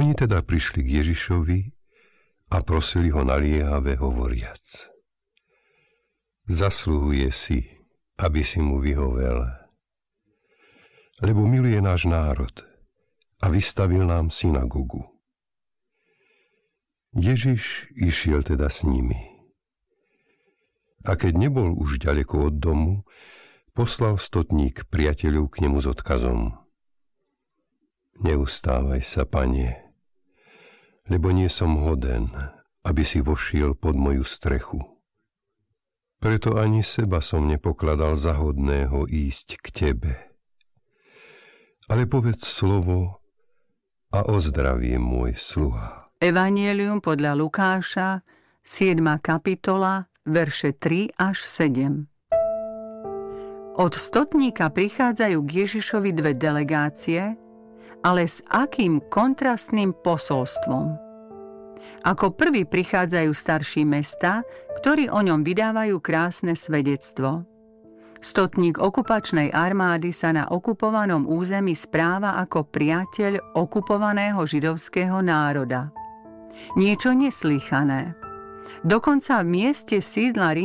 Oni teda prišli k Ježišovi a prosili ho naliehave hovoriac: Zasluhuje si, aby si mu vyhovel, lebo miluje náš národ a vystavil nám synagogu. Ježiš išiel teda s nimi. A keď nebol už ďaleko od domu, poslal stotník priateľov k nemu s odkazom: Neustávaj sa, Pane, lebo nie som hoden, aby si vošiel pod moju strechu. Preto ani seba som nepokladal za hodného ísť k tebe. Ale povedz slovo a ozdravie môj sluha. Evanjelium podľa Lukáša, 7. kapitola, verše 3 až 7. Od stotníka prichádzajú k Ježišovi dve delegácie, ale s akým kontrastným posolstvom. Ako prvý prichádzajú starší mesta, ktorí o ňom vydávajú krásne svedectvo. Stotník okupačnej armády sa na okupovanom území správa ako priateľ okupovaného židovského národa. Niečo neslýchané. Dokonca v mieste sídla